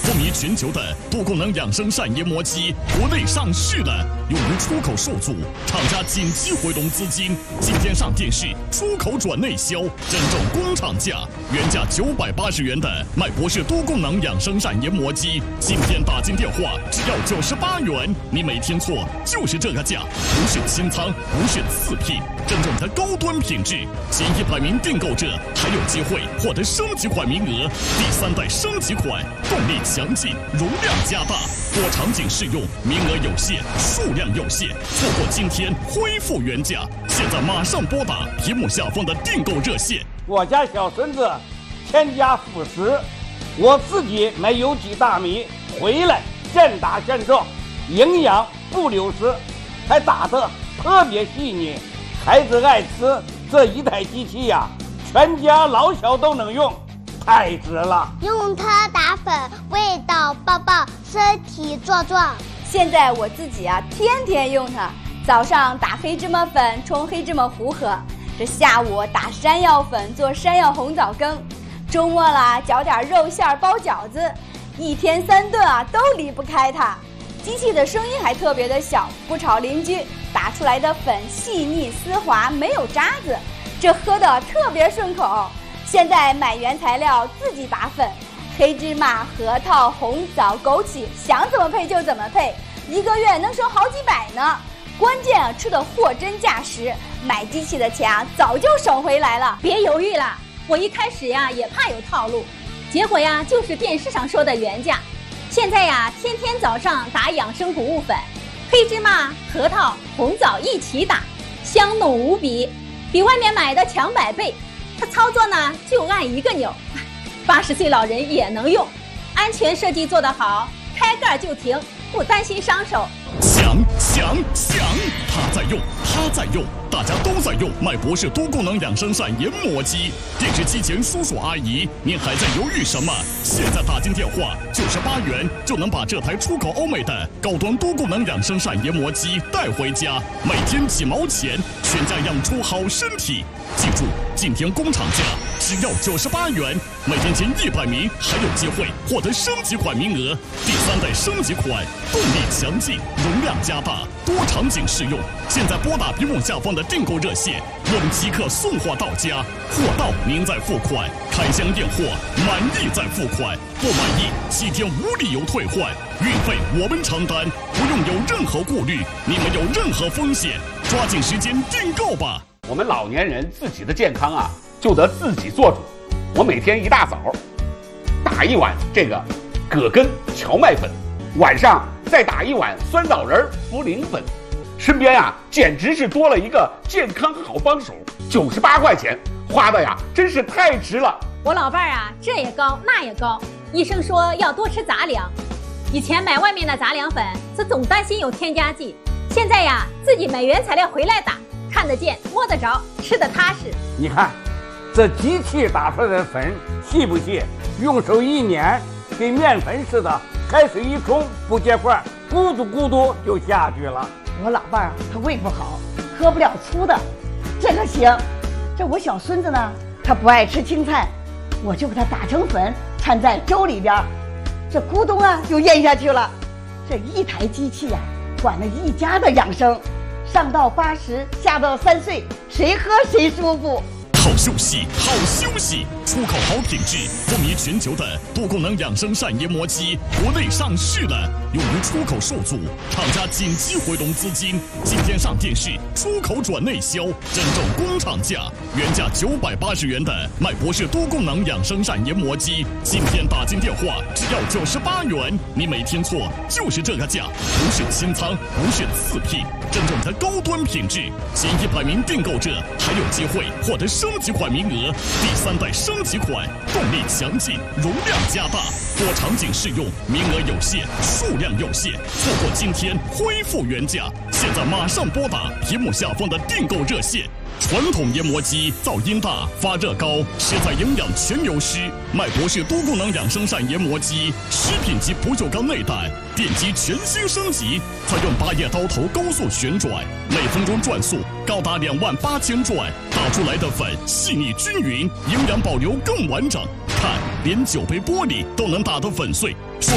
风靡全球的多功能养生膳研磨机，国内上市了，用于出口受阻，厂家紧急回笼资金，今天上电视，出口转内销，真正工厂价，原价980元的麦博士多功能养生膳研磨机，今天打进电话只要98元，你没听错，就是这个价，不是清仓，不是次品，真正的高端品质，前100名订购者还有机会获得升级款名额，第3代升级款，动力强劲，容量加大，多场景适用，名额有限，数量有限，错过今天恢复原价，现在马上拨打屏幕下方的订购热线。 我家小孙子添加辅食，我自己没有几大米，回来现打现种，营养不流失，还打得特别细腻，孩子爱吃。这一台机器呀，全家老小都能用，太值了。 用它打粉，味道棒棒，身体壮壮。 现在我自己啊，天天用它。早上打黑芝麻粉冲黑芝麻糊喝，这下午打山药粉做山药红枣羹，周末了搅点肉馅包饺子，一天3顿啊都离不开它。机器的声音还特别的小，不吵邻居，打出来的粉细腻丝滑，没有渣子，这喝的特别顺口。现在买原材料自己打粉，黑芝麻、核桃、红枣、枸杞，想怎么配就怎么配，1个月能省好几百呢。关键啊，吃的货真价实，买机器的钱啊早就省回来了。 别犹豫了，我一开始呀也怕有套路，结果呀就是电视上说的原价。现在呀，天天早上打养生谷物粉，黑芝麻、核桃、红枣一起打，香浓无比，比外面买的强100倍。它操作呢就按1个钮，80岁老人也能用，安全设计做得好，开盖就停，不担心伤手。 想，他在用，大家都在用麦博士多功能养生膳研磨机。电视机前叔叔阿姨，您还在犹豫什么？现在打进电话，98元就能把这台出口欧美的高端多功能养生膳研磨机带回家，每天几毛钱，全家养出好身体。记住，今天工厂价只要98元，每天前100名还有机会获得升级款名额，第3代升级款，动力强劲，容量加大，多场景适用。现在拨打屏幕下方的订购热线，我们即刻送货到家，货到您再付款，开箱验货，满意再付款，不满意7天无理由退换，运费我们承担，不用有任何顾虑，你们有任何风险，抓紧时间订购吧。 我们老年人自己的健康啊，就得自己做主。我每天一大早打1碗这个葛根荞麦粉，晚上再打1碗酸枣仁茯苓粉，身边呀简直是多了一个健康好帮手。98块钱花的呀，真是太值了。 我老伴儿啊，这也高那也高，医生说要多吃杂粮。以前买外面的杂粮粉，是总担心有添加剂，现在呀自己买原材料回来打，看得见摸得着，吃得踏实。 你看这机器打出来的粉细不细，用手一捻，跟面粉似的，开水一冲不结块，咕嘟咕嘟就下去了。 我老伴儿他胃不好，喝不了粗的，这个行。这我小孙子呢，他不爱吃青菜，我就给他打成粉，掺在粥里边，这咕咚啊就咽下去了。这一台机器呀，管了一家的养生，上到80，下到3岁，谁喝谁舒服。 好休息，出口好品质，风靡全球的多功能养生膳研磨机，国内上市了，用于出口受阻，厂家紧急回笼资金，今天上电视，出口转内销，真正工厂价，原价980元的麦博士多功能养生膳研磨机，今天打进电话只要98元，你没听错，就是这个价，不是清仓，不是次品，真正的高端品质，前100名订购者还有机会获得升级款名额，第3代升级款，动力强劲，容量加大，多场景适用，名额有限，数量有限，错过今天恢复原价，现在马上拨打屏幕下方的订购热线。传统研磨机噪音大、发热高，食材营养全流失。麦博士多功能养生膳研磨机，食品级不锈钢内胆，电机全新升级，采用8叶刀头高速旋转，每分钟转速高达28000转，打出来的粉细腻均匀，营养保留更完整。看，连酒杯玻璃都能打得粉碎。